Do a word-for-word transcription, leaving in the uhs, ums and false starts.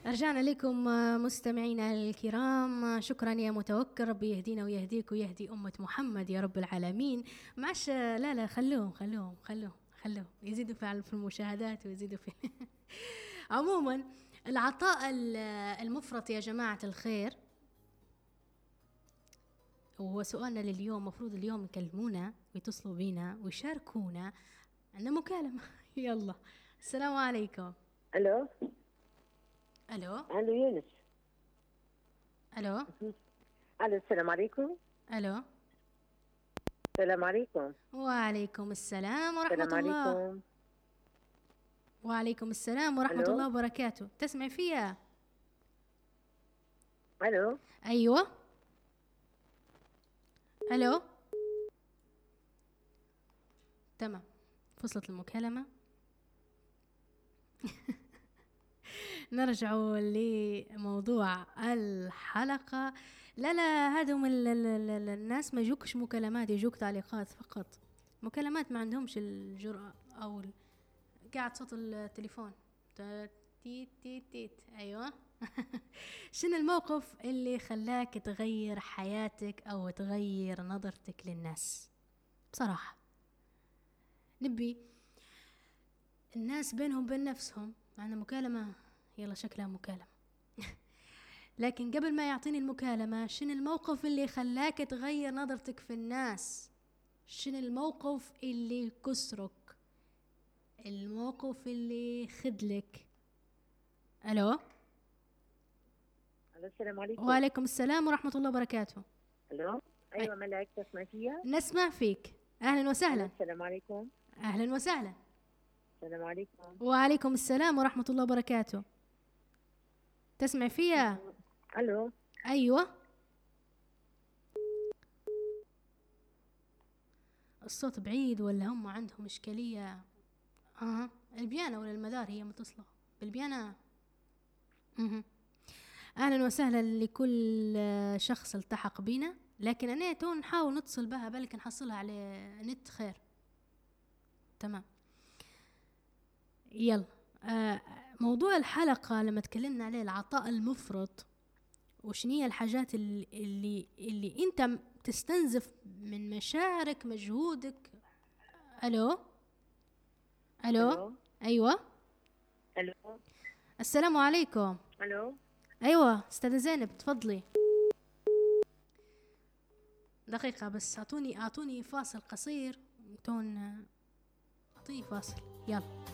رجعنا لكم مستمعينا الكرام. شكرا يا متوكل، ربي يهدينا ويهديك ويهدي أمة محمد يا رب العالمين. معش لا لا خلوهم خلوهم خلوهم خلوهم يزيدوا في في المشاهدات ويزيدوا في عموما العطاء المفرط يا جماعة الخير هو سؤالنا لليوم. مفروض اليوم يكلمونا ويتصلوا بينا ويشاركونا. عندنا مكالمة. يلا السلام عليكم. الو الو الو يونس. الو الو السلام عليكم. الو السلام عليكم. وعليكم السلام ورحمة السلام الله. عليكم. وعليكم السلام ورحمة ألو؟ الله وبركاته. تسمع فيها؟ الو أيوة. ألو تمام، فصلت المكالمة. نرجع لموضوع الحلقة. لا لا هذم الناس ما يجوكش مكالمات، يجوك تعليقات فقط. مكالمات ما عندهمش الجرأة أو ال... قاعد صوت التليفون تيت تيت تيت. أيوة. شنو الموقف اللي خلاك تغير حياتك أو تغير نظرتك للناس؟ بصراحة نبي الناس بينهم بين نفسهم. معنا مكالمة، يلا شكلها مكالمة. لكن قبل ما يعطيني المكالمة، شنو الموقف اللي خلاك تغير نظرتك في الناس؟ شنو الموقف اللي كسرك؟ الموقف اللي خدلك؟ ألو. الو السلام عليكم. وعليكم السلام ورحمة الله وبركاته. الو ايوه ملاك، تسمع فيها؟ نسمع فيك. أهلا وسهلا. السلام عليكم. أهلا وسهلا. السلام عليكم. وعليكم السلام ورحمة الله وبركاته. تسمع فيها؟ الو أيوة. الصوت بعيد ولا هم عندهم إشكالية؟ أها البيانة ولا المدار هي متصلة بالبيانة. أها. أهلا وسهلا لكل شخص التحق بينا، لكن أنا تو نحاول نتصل بها بلكن نحصلها على نت خير. تمام يلا. آه موضوع الحلقة لما تكلمنا عليه العطاء المفرط، وشنية الحاجات اللي, اللي, اللي انت تستنزف من مشاعرك مجهودك. ألو ألو, ألو؟ أيوة. الو السلام عليكم. الو أيوة أستاذة زينب تفضلي. دقيقة بس، أعطوني أعطوني فاصل قصير. تون أعطوني فاصل. يلا